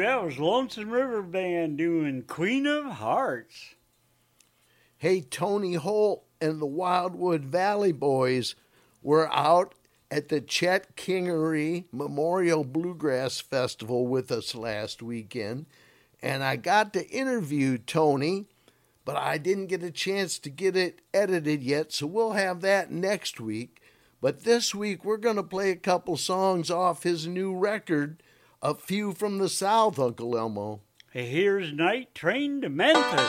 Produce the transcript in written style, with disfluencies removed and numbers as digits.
that was Lonesome River Band doing Queen of Hearts. Hey, Tony Holt and the Wildwood Valley Boys were out at the Chet Kingery Memorial Bluegrass Festival with us last weekend, and I got to interview Tony, but I didn't get a chance to get it edited yet, so we'll have that next week. But this week, we're going to play a couple songs off his new record, A Few from the South, Uncle Elmo. Here's Night Train to Memphis.